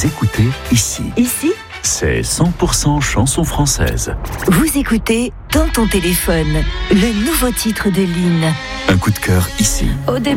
Vous écoutez ici. Ici, C'est 100% chansons françaises. vous écoutez Dans ton téléphone, le nouveau titre de Lynn. Un coup de cœur ici. Au